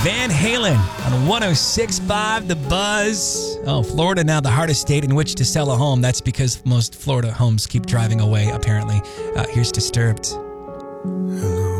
Van Halen on 106.5 The Buzz. Oh, Florida now the hardest state in which to sell a home. That's because most Florida homes keep driving away, apparently. Here's Disturbed. Hello.